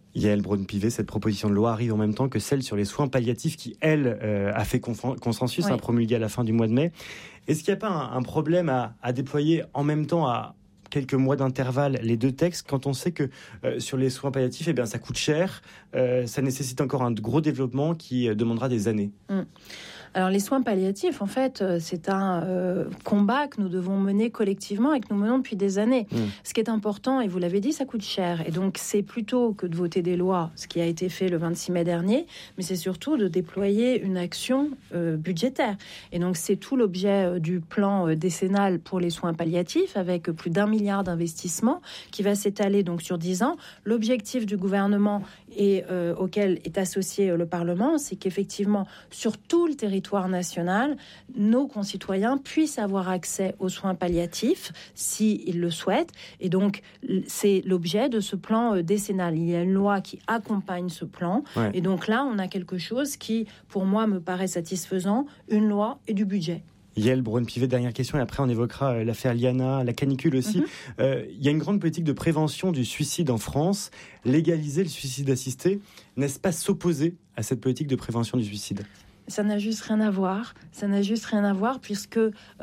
Yael Braun-Pivet, cette proposition de loi arrive en même temps que celle sur les soins palliatifs qui, elle, a fait consensus, Oui. promulguée à la fin du mois de mai. Est-ce qu'il n'y a pas un problème à déployer en même temps à quelques mois d'intervalle les deux textes quand on sait que sur les soins palliatifs, eh bien, ça coûte cher, ça nécessite encore un gros développement qui demandera des années. Alors les soins palliatifs, en fait, c'est un combat que nous devons mener collectivement et que nous menons depuis des années. Ce qui est important, et vous l'avez dit, ça coûte cher. Et donc c'est plutôt que de voter des lois, ce qui a été fait le 26 mai dernier, mais c'est surtout de déployer une action budgétaire. Et donc c'est tout l'objet du plan décennal pour les soins palliatifs, avec plus d'1 milliard d'investissements qui va s'étaler donc sur 10 ans. L'objectif du gouvernement et auquel est associé le Parlement, c'est qu'effectivement, sur tout le territoire national, nos concitoyens puissent avoir accès aux soins palliatifs s'ils le souhaitent. Et donc, c'est l'objet de ce plan décennal. Il y a une loi qui accompagne ce plan. Ouais. Et donc là, on a quelque chose qui, pour moi, me paraît satisfaisant, une loi et du budget. Yael Braun-Pivet, dernière question, et après on évoquera l'affaire Liana, la canicule aussi. Il y a une grande politique de prévention du suicide en France. Légaliser le suicide assisté, n'est-ce pas s'opposer à cette politique de prévention du suicide ? Ça n'a juste rien à voir. Ça n'a juste rien à voir puisque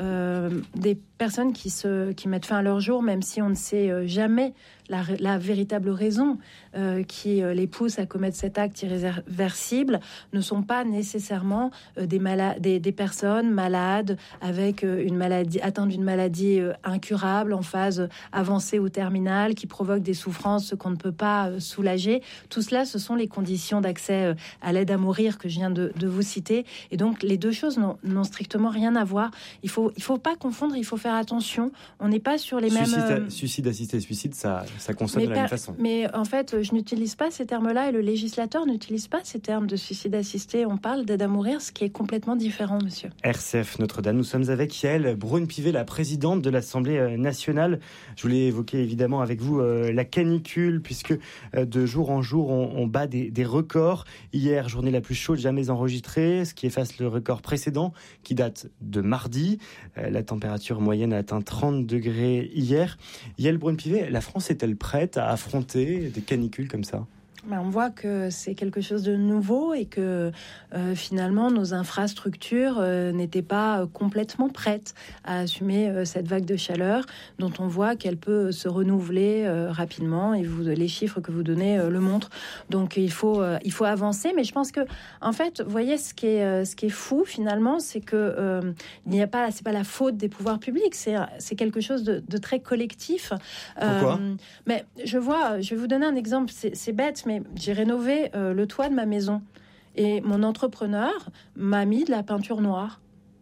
des personnes qui mettent fin à leur jour, même si on ne sait jamais la véritable raison qui les pousse à commettre cet acte irréversible, ne sont pas nécessairement des personnes malades avec une maladie, atteintes d'une maladie incurable, en phase avancée ou terminale, qui provoquent des souffrances qu'on ne peut pas soulager. Tout cela, ce sont les conditions d'accès à l'aide à mourir que je viens de vous citer. Et donc, les deux choses n'ont strictement rien à voir. Il faut pas confondre, il faut faire attention. On n'est pas sur les mêmes... Suicide assisté, suicide, ça consonne de la même façon. Mais en fait, je n'utilise pas ces termes-là et le législateur n'utilise pas ces termes de suicide assisté. On parle d'aide à mourir, ce qui est complètement différent, monsieur. RCF Notre-Dame, nous sommes avec Yael Braun-Pivet, la présidente de l'Assemblée nationale. Je voulais évoquer évidemment avec vous la canicule, puisque de jour en jour, on bat des records. Hier, journée la plus chaude jamais enregistrée, ce qui efface le record précédent, qui date de mardi. La température moyenne a atteint 30 degrés hier. Yael Braun-Pivet, la France est-elle prête à affronter des canicules comme ça ? On voit que c'est quelque chose de nouveau et que finalement nos infrastructures n'étaient pas complètement prêtes à assumer cette vague de chaleur dont on voit qu'elle peut se renouveler rapidement et les chiffres que vous donnez le montrent. Donc il faut avancer, mais je pense que en fait, vous voyez, ce qui est fou finalement, c'est que c'est pas la faute des pouvoirs publics, c'est quelque chose de très collectif. Pourquoi ? Mais je vais vous donner un exemple, c'est bête, mais j'ai rénové le toit de ma maison et mon entrepreneur m'a mis de la peinture noire.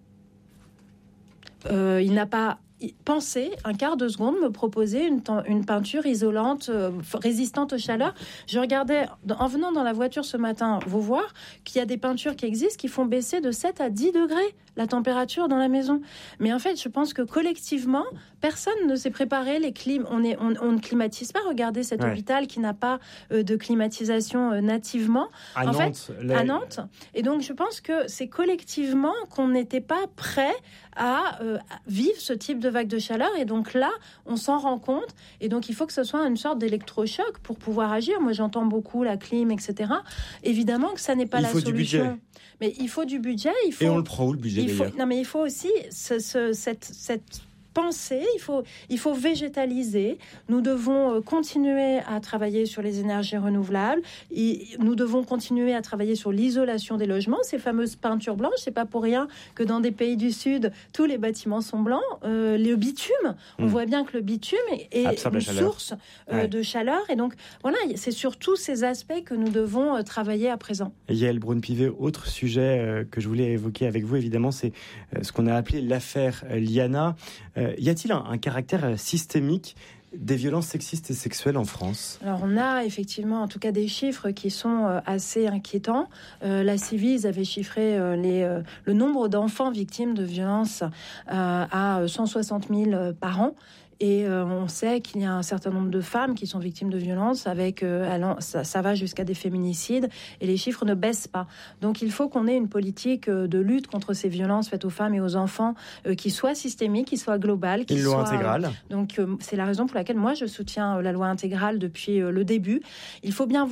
Il n'a pas pensé un quart de seconde me proposer une peinture isolante, résistante aux chaleurs. Je regardais, en venant dans la voiture ce matin, vous voir qu'il y a des peintures qui existent qui font baisser de 7 à 10 degrés la température dans la maison. Mais en fait, je pense que collectivement, personne ne s'est préparé. On ne climatise pas. Regardez cet hôpital qui n'a pas de climatisation nativement. À Nantes. Et donc, je pense que c'est collectivement qu'on n'était pas prêt à vivre ce type de vague de chaleur. Et donc là, on s'en rend compte. Et donc, il faut que ce soit une sorte d'électrochoc pour pouvoir agir. Moi, j'entends beaucoup la clim, etc. Évidemment que ça n'est pas la solution. Il faut du budget. Mais il faut du budget. Et on le prend où, le budget, d'ailleurs ? Non, mais il faut aussi cette pensée, il faut végétaliser. Nous devons continuer à travailler sur les énergies renouvelables. Nous devons continuer à travailler sur l'isolation des logements. Ces fameuses peintures blanches, c'est pas pour rien que dans des pays du Sud, tous les bâtiments sont blancs. Le bitume, on voit bien que le bitume est une source de chaleur. Et donc, voilà, c'est sur tous ces aspects que nous devons travailler à présent. Yael Braun-Pivet, autre sujet que je voulais évoquer avec vous, évidemment, c'est ce qu'on a appelé l'affaire Liana. Y a-t-il un caractère systémique des violences sexistes et sexuelles en France ? Alors on a effectivement en tout cas des chiffres qui sont assez inquiétants. La Ciivise avait chiffré le nombre d'enfants victimes de violences à 160 000 par an. Et on sait qu'il y a un certain nombre de femmes qui sont victimes de violences avec ça va jusqu'à des féminicides et les chiffres ne baissent pas. Donc il faut qu'on ait une politique de lutte contre ces violences faites aux femmes et aux enfants qui soit systémique, qui soit globale, qui soit... Une loi intégrale. Donc c'est la raison pour laquelle moi je soutiens la loi intégrale depuis le début. Il faut bien